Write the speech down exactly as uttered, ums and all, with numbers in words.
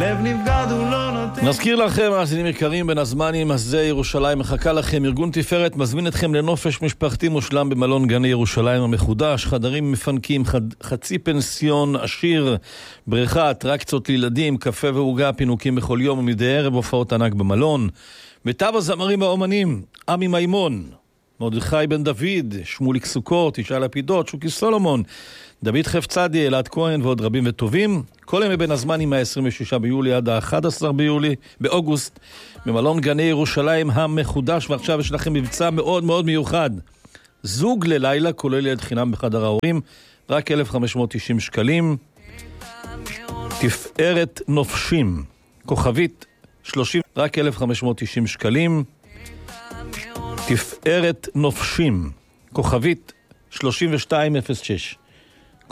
לב נבגד הוא לא נותן. נזכיר לכם, מאזינים יקרים, בין הזמנים הזה ירושלים מחכה לכם. ארגון תפארת מזמין אתכם לנופש משפחתי מושלם במלון גני ירושלים המחודש. חדרים מפנקים, חד, חצי פנסיון עשיר, בריכה, אטרקציות לילדים, קפה ועוגה, פינוקים בכל יום ומדי ערב, הופעות ענק במלון. מיטב הזמרים והאומנים, עמי מימון, מרדכי בן דוד, שמוליק סוכות, ישי לפידות, שוקי סולומון, דוד חפצדי, אלעד כהן ועוד רבים וטובים. כל ימי בין הזמנים מה-עשרים ושישה ביולי עד ה-אחד עשר ביולי, באוגוסט, במלון גני ירושלים המחודש. ועכשיו יש לכם מבצע מאוד מאוד מיוחד. זוג ללילה, כולל ילד חינם בחדר ההורים, רק אלף וחמש מאות תשעים שקלים. תפארת נופשים, כוכבית שלושים, רק אלף וחמש מאות תשעים שקלים. תפארת נופשים, כוכבית שלושים ושתיים אפס שש.